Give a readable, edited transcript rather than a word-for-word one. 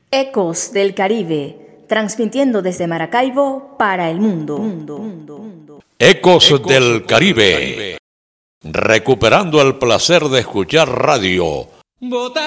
Ecos del Caribe, transmitiendo desde Maracaibo para el mundo. Ecos del Caribe, recuperando el placer de escuchar radio.